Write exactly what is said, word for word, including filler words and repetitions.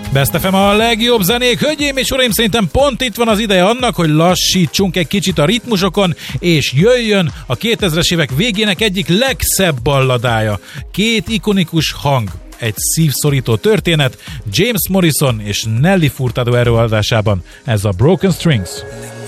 Best ef em a legjobb zenék, hölgyeim és uraim, szerintem pont itt van az ideje annak, hogy lassítsunk egy kicsit a ritmusokon, és jöjjön a kétezres évek végének egyik legszebb balladája. Két ikonikus hang, egy szívszorító történet, James Morrison és Nelly Furtado előadásában, ez a Broken Strings.